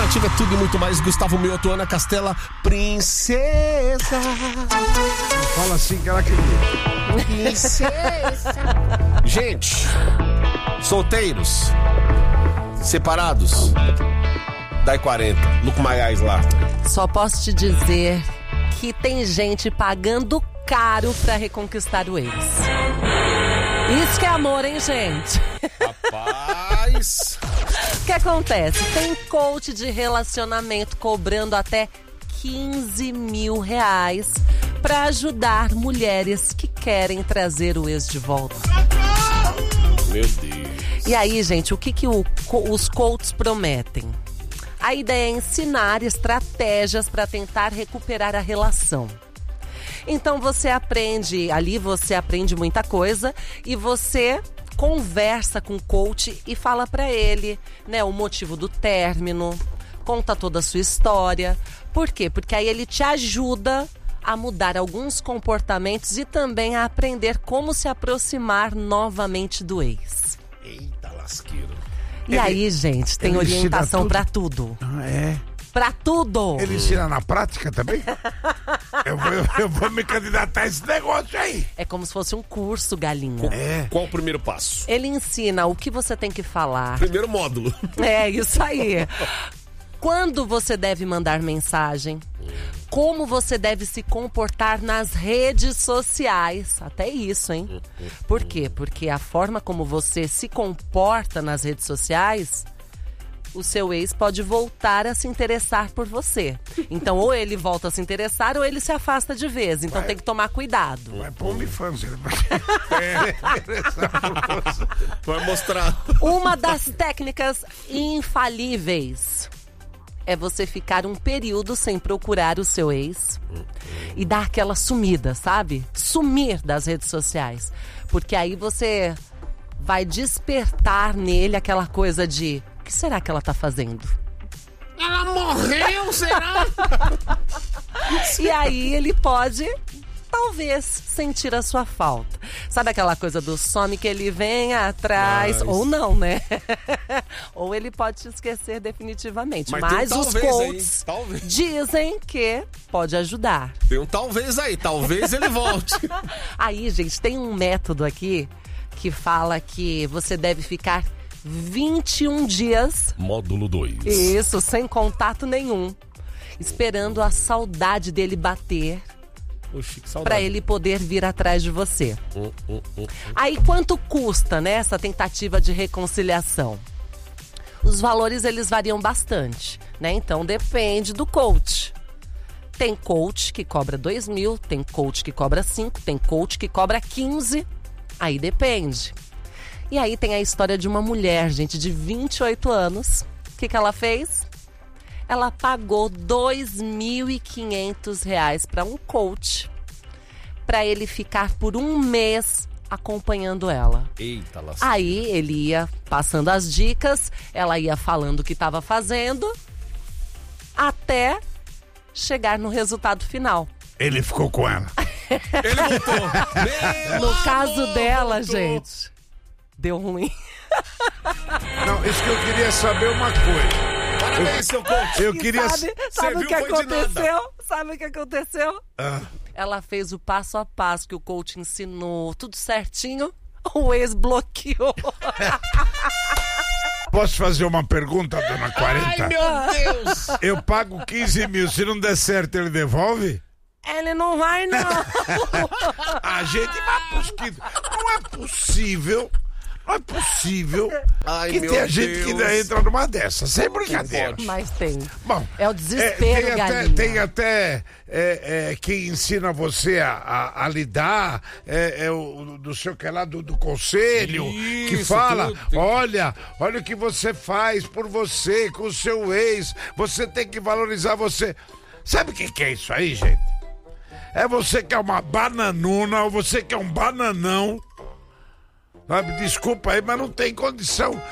Alternativa é tudo e muito mais. Gustavo Mioto, Ana Castela, princesa. Fala assim que ela queria. Princesa. Gente, solteiros, separados, dai 40. Luco Maiás lá. Só posso te dizer que tem gente pagando caro pra reconquistar o ex. Isso que é amor, hein, gente? Rapaz. O que acontece? Tem coach de relacionamento cobrando até 15 mil reais pra ajudar mulheres que querem trazer o ex de volta. Meu Deus. E aí, gente, o que os coaches prometem? A ideia é ensinar estratégias para tentar recuperar a relação. Então você aprende muita coisa e você conversa com o coach e fala para ele, né, o motivo do término, conta toda a sua história. Por quê? Porque aí ele te ajuda a mudar alguns comportamentos e também a aprender como se aproximar novamente do ex. Eita lasqueiro. E aí, gente, tem orientação pra tudo. Ah, é? Pra tudo! Ele ensina na prática também? eu vou me candidatar a esse negócio aí. É como se fosse um curso, galinha. Qual o primeiro passo? Ele ensina o que você tem que falar. Primeiro módulo. É, isso aí. Quando você deve mandar mensagem, como você deve se comportar nas redes sociais. Até isso, hein? Por quê? Porque a forma como você se comporta nas redes sociais, o seu ex pode voltar a se interessar por você. Então, ou ele volta a se interessar, ou ele se afasta de vez. Então, tem que tomar cuidado. Vai pôr OnlyFans. Vai mostrar. Uma das técnicas infalíveis é você ficar um período sem procurar o seu ex e dar aquela sumida, sabe? Sumir das redes sociais. Porque aí você vai despertar nele aquela coisa de: o que será que ela tá fazendo? Ela morreu, será? E aí ele pode, talvez, sentir a sua falta. Sabe aquela coisa do some que ele vem atrás? Ou não, né? Ou ele pode te esquecer definitivamente. Mas os coaches dizem que pode ajudar. Tem um talvez aí, talvez ele volte. Aí, gente, tem um método aqui que fala que você deve ficar 21 dias... Módulo 2. Isso, sem contato nenhum. Esperando a saudade dele bater. Oxi, que saudade. Pra ele poder vir atrás de você. Aí quanto custa, né, essa tentativa de reconciliação? Os valores, eles variam bastante, né? Então depende do coach. Tem coach que cobra 2 mil, tem coach que cobra 5, tem coach que cobra 15. Aí depende. E aí tem a história de uma mulher, gente, de 28 anos. O que ela fez? Ela pagou R$ 2.500 para um coach, para ele ficar por um mês acompanhando ela. Eita, lasqueira. Aí ele ia passando as dicas, ela ia falando o que estava fazendo, até chegar no resultado final. Ele ficou com ela. Ele voltou. No caso dela, gente, deu ruim. Não, isso que eu queria saber uma coisa. Parabéns, seu coach. Eu queria... Sabe o que aconteceu? Sabe o que aconteceu? Ah. Ela fez o passo a passo que o coach ensinou, tudo certinho. O ex bloqueou. Posso fazer uma pergunta, dona 40? Ai, meu Deus. Eu pago 15 mil, se não der certo, ele devolve? Ele não vai, não. A gente vai pros que... Não é possível... Não é possível que tenha gente que ainda entra numa dessas. Sem brincadeira. Mas tem. Bom, é o desespero, galinha. Tem até quem ensina você a lidar, do seu que é lá do conselho, isso, que fala, olha o que você faz por você, com o seu ex, você tem que valorizar você. Sabe o que é isso aí, gente? É você que é uma bananona, ou você que é um bananão. Sabe, desculpa aí, mas não tem condição.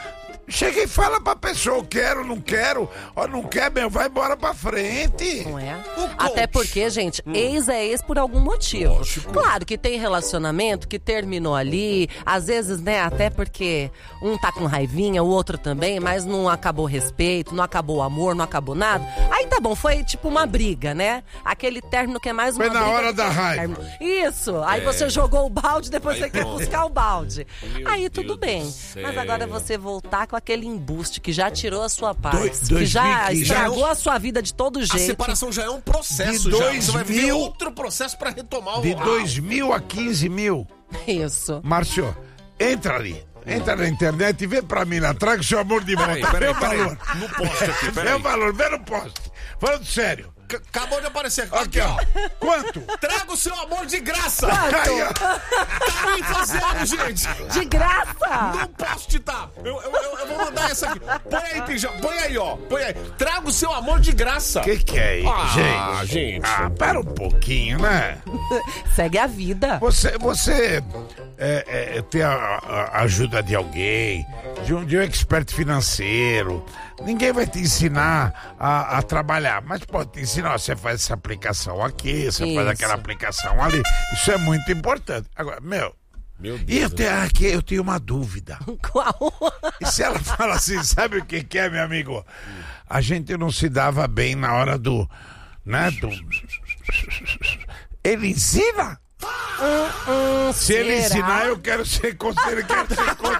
Chega e fala pra pessoa, eu quero, não quero. Ó, não quer, meu, vai embora pra frente. Não é? Até porque, gente, ex é ex por algum motivo. Lógico. Claro que tem relacionamento que terminou ali, às vezes, né, até porque um tá com raivinha, o outro também, mas não acabou o respeito, não acabou o amor, não acabou nada. Aí tá bom, foi tipo uma briga, né? Aquele término que é mais uma Foi na briga hora que da um raiva. término. Isso, aí você jogou o balde, depois Aí você quer pronto. buscar o balde. Meu Aí Deus tudo do bem. céu. Mas agora você voltar com aquele embuste que já tirou a sua paz, Dois- que já 2015. estragou a sua vida de todo A jeito. separação já é um processo, De já. Você vai viver 2000 outro processo pra retomar o... De 2.000 a 15.000. Isso. Márcio, entra ali. Entra na internet e vê pra mim lá. Traga o seu amor de volta. Vê o valor. No poste aqui, Vê peraí. o valor, vê no poste. Falando sério. Acabou de aparecer aqui. Aqui, ó. Quanto? Traga o seu amor de graça. Aí, ó. Tarifa zero, gente. De graça! No poste tá. Eu vou mandar essa aqui. Põe aí, Pijama. Põe aí, ó. Põe aí. Traga o seu amor de graça. Que é isso, Ah, gente? gente. Ah, pera um pouquinho, né? Segue a vida. Você ter a ajuda de alguém, de um expert financeiro. Ninguém vai te ensinar a trabalhar, mas pode te ensinar. Ó, você faz essa aplicação aqui, você faz Isso. aquela aplicação ali. Isso é muito importante. Agora, meu Meu e eu tenho uma dúvida. Qual? E se ela fala assim, sabe o que é, meu amigo? A gente não se dava bem na hora do... Né, Ele ensina? Se ele será? ensinar, eu quero ser conselheiro, quero ser